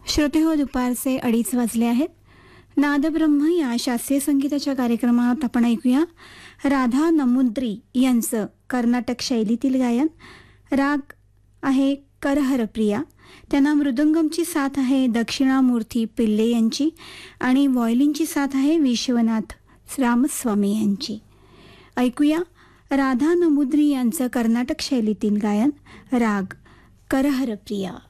श्रोतेहो, दुपारचे 2:30 वाजले आहेत. नादब्रह्म या शास्त्रीय संगीताच्या कार्यक्रमात आपण ऐकूया राधा नमुद्री यांचं कर्नाटक शैलीतील गायन. राग आहे करहर प्रिया. त्यांना मृदंगमची साथ आहे दक्षिणामूर्ती पिल्ले यांची आणि व्हायोलिनची साथ आहे विश्वनाथ रामस्वामी यांची. ऐकूया राधा नमुद्री यांचं कर्नाटक शैलीतील गायन. राग करहर प्रिया.